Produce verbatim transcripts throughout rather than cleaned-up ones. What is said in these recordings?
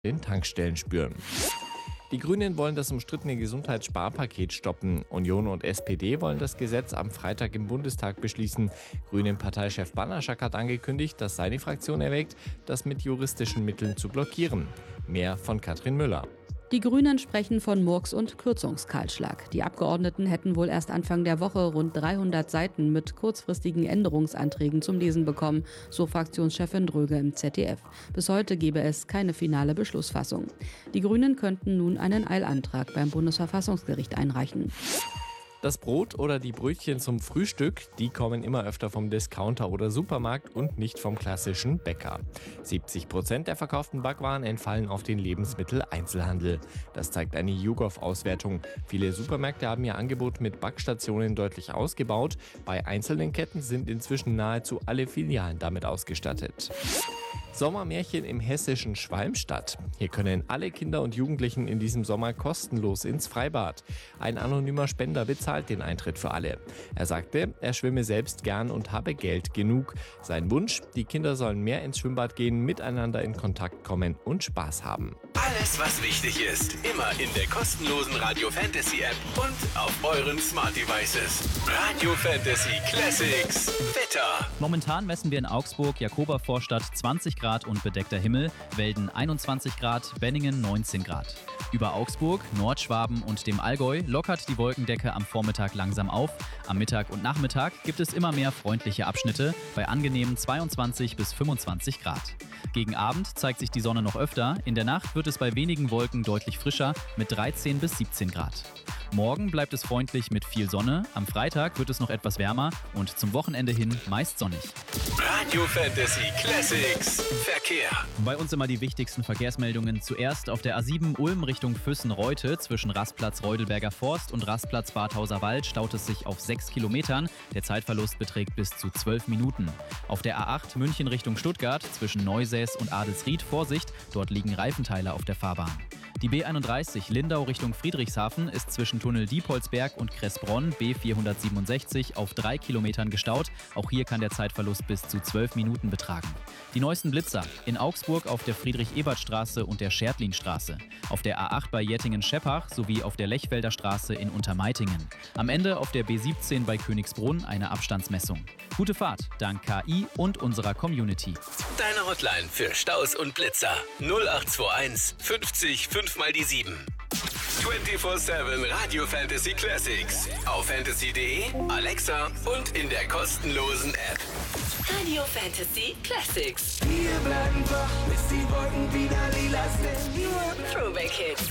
den Tankstellen spüren. Die Grünen wollen das umstrittene Gesundheitssparpaket stoppen. Union und S P D wollen das Gesetz am Freitag im Bundestag beschließen. Grünen-Parteichef Banaschak hat angekündigt, dass seine Fraktion erwägt, das mit juristischen Mitteln zu blockieren. Mehr von Katrin Müller. Die Grünen sprechen von Murks- und Kürzungskahlschlag. Die Abgeordneten hätten wohl erst Anfang der Woche rund dreihundert Seiten mit kurzfristigen Änderungsanträgen zum Lesen bekommen, so Fraktionschefin Dröge im Z D F. Bis heute gebe es keine finale Beschlussfassung. Die Grünen könnten nun einen Eilantrag beim Bundesverfassungsgericht einreichen. Das Brot oder die Brötchen zum Frühstück, die kommen immer öfter vom Discounter oder Supermarkt und nicht vom klassischen Bäcker. siebzig Prozent der verkauften Backwaren entfallen auf den Lebensmitteleinzelhandel. Das zeigt eine YouGov-Auswertung. Viele Supermärkte haben ihr Angebot mit Backstationen deutlich ausgebaut. Bei einzelnen Ketten sind inzwischen nahezu alle Filialen damit ausgestattet. Sommermärchen im hessischen Schwalmstadt. Hier können alle Kinder und Jugendlichen in diesem Sommer kostenlos ins Freibad. Ein anonymer Spender bezahlt den Eintritt für alle. Er sagte, er schwimme selbst gern und habe Geld genug. Sein Wunsch, die Kinder sollen mehr ins Schwimmbad gehen, miteinander in Kontakt kommen und Spaß haben. Alles, was wichtig ist, immer in der kostenlosen Radio Fantasy App und auf euren Smart Devices. Radio Fantasy Classics Wetter. Momentan messen wir in Augsburg, Jakobervorstadt zwanzig Grad und bedeckter Himmel, Welden einundzwanzig Grad, Benningen neunzehn Grad. Über Augsburg, Nordschwaben und dem Allgäu lockert die Wolkendecke am Vormittag langsam auf. Am Mittag und Nachmittag gibt es immer mehr freundliche Abschnitte bei angenehmen zweiundzwanzig bis fünfundzwanzig Grad. Gegen Abend zeigt sich die Sonne noch öfter. In der Nacht wird es bei wenigen Wolken deutlich frischer mit dreizehn bis siebzehn Grad. Morgen bleibt es freundlich mit viel Sonne. Am Freitag wird es noch etwas wärmer und zum Wochenende hin meist sonnig. Radio Fantasy Classics Verkehr. Bei uns immer die wichtigsten Verkehrsmeldungen. Zuerst auf der A sieben Ulm Richtung Füssen-Reute zwischen Rastplatz Reudelberger Forst und Rastplatz Badhauser Wald staut es sich auf sechs Kilometern. Der Zeitverlust beträgt bis zu zwölf Minuten. Auf der A acht München Richtung Stuttgart zwischen Neusäß und Adelsried Vorsicht, dort liegen Reifenteile auf der Fahrbahn. Die B einunddreißig Lindau Richtung Friedrichshafen ist zwischen Tunnel Diepholzberg und Kressbronn B vierhundertsiebenundsechzig auf drei Kilometern gestaut. Auch hier kann der Zeitverlust bis zu zwölf Minuten betragen. Die neuesten Blitzer in Augsburg auf der Friedrich-Ebert-Straße und der Schertlinstraße, auf der A acht bei Jettingen-Scheppach sowie auf der Lechfelder Straße in Untermeitingen. Am Ende auf der B siebzehn bei Königsbrunn eine Abstandsmessung. Gute Fahrt, dank K I und unserer Community. Deine Hotline für Staus und Blitzer null acht zwei eins fünfzig fünf mal die sieben. vierundzwanzig sieben Radio Fantasy Classics auf fantasy punkt de, Alexa und in der kostenlosen App. Radio Fantasy Classics. Wir bleiben wach, bis die Wolken wieder lila sind. Throwback Hits.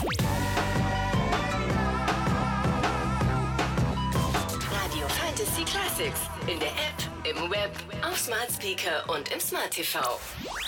Radio Fantasy Classics. In der App, im Web, auf Smart Speaker und im Smart T V.